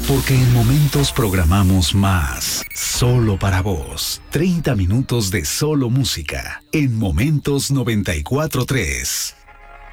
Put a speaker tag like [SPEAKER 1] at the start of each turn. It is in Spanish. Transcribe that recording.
[SPEAKER 1] Porque en Momentos programamos más. Solo para vos. 30 minutos de solo música. En Momentos 94.3.